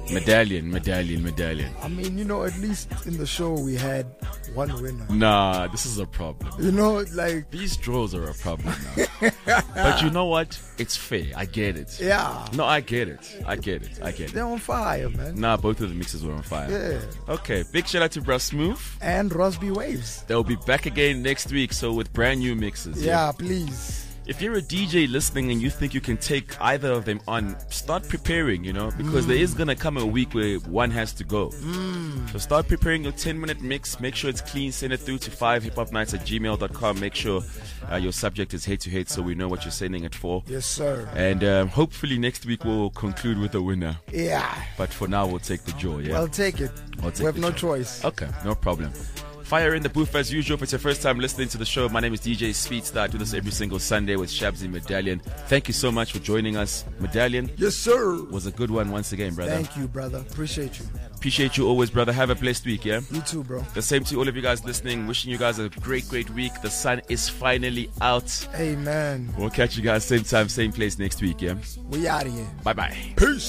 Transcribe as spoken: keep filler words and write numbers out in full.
Medallion, medallion, medallion. I mean, you know, at least in the show we had one winner. Nah, this is a problem. You know, like... These draws are a problem now. But you know what? It's fair. I get it. Yeah. No, I get it. I get it. I get it. They're on fire, man. Nah, both of the mixes were on fire. Yeah. Okay, big shout out to Bruh Smooth. And Rosby Waves. They'll be back again next week, so with brand new mixes. Yeah, yeah. please. If you're a D J listening and you think you can take either of them on, start preparing, you know, because mm. there is going to come a week where one has to go. Mm. So start preparing your ten minute mix. Make sure it's clean. Send it through to five hip hop nights at gmail dot com. Make sure uh, your subject is hate to hate so we know what you're sending it for. Yes, sir. And um, hopefully next week we'll conclude with a winner. Yeah. But for now, we'll take the jaw, yeah? I'll take it. I'll take we have the no jaw. choice. Okay, no problem. Fire in the booth as usual. If it's your first time listening to the show, my name is D J Speedstar. I do this every single Sunday with Shabzy Medallion. Thank you so much for joining us. Medallion. Yes, sir. Was a good one once again, brother. Thank you, brother. Appreciate you. Appreciate you always, brother. Have a blessed week, yeah? You too, bro. The same to all of you guys listening. Wishing you guys a great, great week. The sun is finally out. Amen. We'll catch you guys same time, same place next week, yeah? We out of here. Bye-bye. Peace.